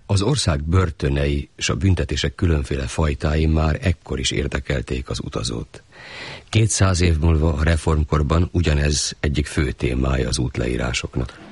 Az ország börtönei és a büntetések különféle fajtái már ekkor is érdekelték az utazót. 200 év múlva a reformkorban ugyanez egyik fő témája az útleírásoknak.